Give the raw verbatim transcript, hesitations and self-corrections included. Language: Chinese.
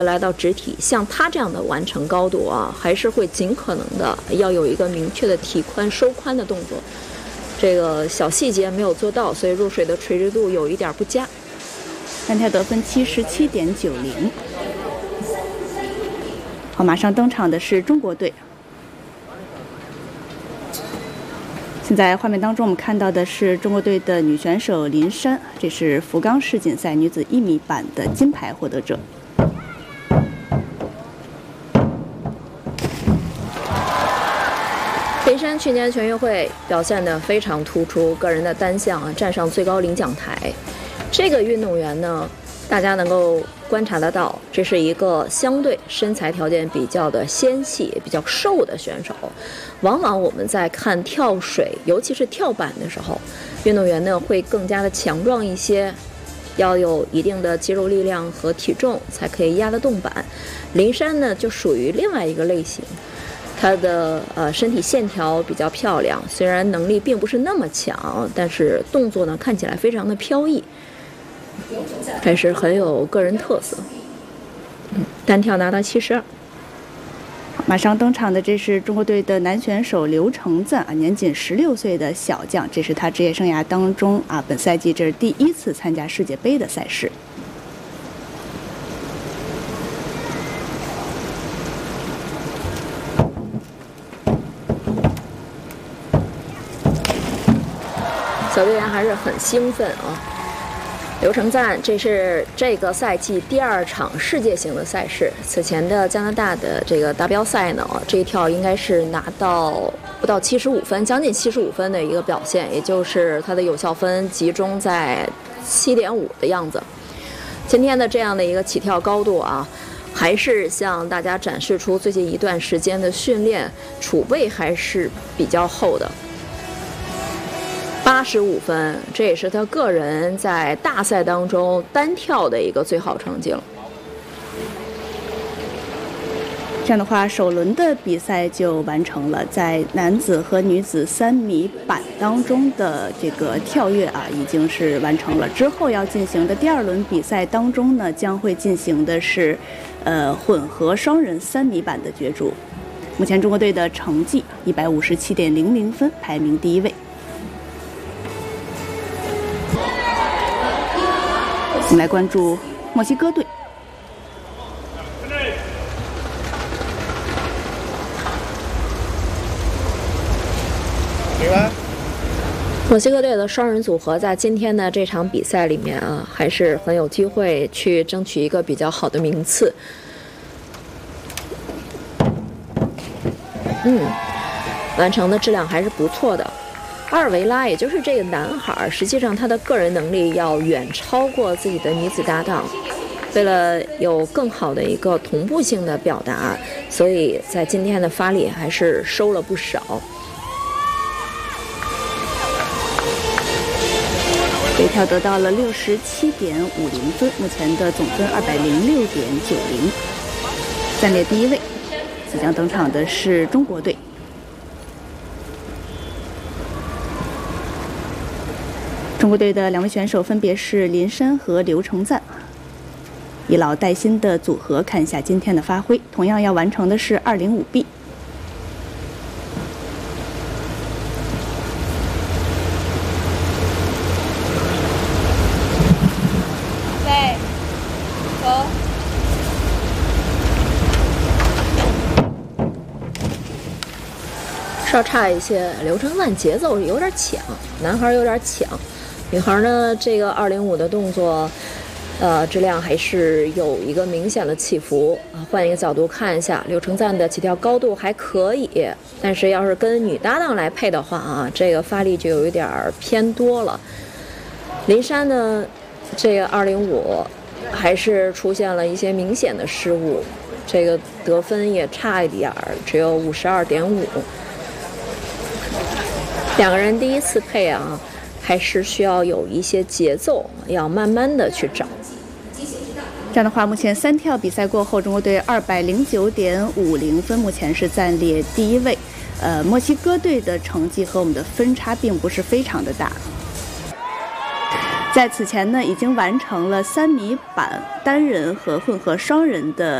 来到直体，像他这样的完成高度啊，还是会尽可能的要有一个明确的提髋收髋的动作。这个小细节没有做到，所以入水的垂直度有一点不佳。 单跳得分七十七点九零。好，马上登场的是中国队。现在画面当中，我们看到的是中国队的女选手林珊，这是福冈世锦赛女子一米板的金牌获得者。 林珊去年全运会表现得非常突出，个人的单项啊站上最高领奖台。这个运动员呢，大家能够观察得到，这是一个相对身材条件比较的纤细、比较瘦的选手。往往我们在看跳水，尤其是跳板的时候，运动员呢会更加的强壮一些，要有一定的肌肉力量和体重才可以压得动板。林珊呢就属于另外一个类型，她的呃身体线条比较漂亮，虽然能力并不是那么强，但是动作呢看起来非常的飘逸，还是很有个人特色。嗯，单跳拿到七十二。 马上登场的这是中国队的男选手刘成赞啊，年仅十六岁的小将，这是他职业生涯当中啊，本赛季这是第一次参加世界杯的赛事。 小队员还是很兴奋啊。刘成赞，这是这个赛季第二场世界型的赛事。此前的加拿大的这个达标赛呢，这一跳应该是拿到不到七十五分，将近七十五分的一个表现，也就是他的有效分集中在七点五的样子。今天的这样的一个起跳高度啊，还是向大家展示出最近一段时间的训练储备还是比较厚的。八十五分，这也是他个人在大赛当中单跳的一个最好成绩了。 这样的话，首轮的比赛就完成了。在男子和女子三米板当中的这个跳跃啊，已经是完成了。之后要进行的第二轮比赛当中呢，将会进行的是，呃，混合双人三米板的角逐。目前中国队的成绩一百五十七点零零分，排名第一位。我们来关注墨西哥队。 墨西哥队的双人组合在今天的这场比赛里面啊，还是很有机会去争取一个比较好的名次。嗯，完成的质量还是不错的。阿尔维拉，也就是这个男孩，实际上他的个人能力要远超过自己的女子搭档。为了有更好的一个同步性的表达，所以在今天的发力还是收了不少。 这一跳得到了六十七点五零分，目前的总分二百零六点九零，暂列第一位。即将登场的是中国队。中国队的两位选手分别是林珊和刘成赞，以老带新的组合，看一下今天的发挥。同样要完成的是二零五 B。 对，走。 稍差一些，刘成赞节奏有点抢，男孩有点抢。女孩呢，这个二零五的动作，呃，质量还是有一个明显的起伏啊。换一个角度看一下，刘成赞的起跳高度还可以，但是要是跟女搭档来配的话啊，这个发力就有一点偏多了。林珊呢，这个二零五还是出现了一些明显的失误，这个得分也差一点，只有五十二点五。两个人第一次配啊。还是需要有一些节奏，要慢慢的去找。 这样的话，目前三跳比赛过后，中国队二百零九点五零分，目前是暂列第一位。呃，墨西哥队的成绩和我们的分差并不是非常的大。 在此前呢，已经完成了三米板单人和混合双人的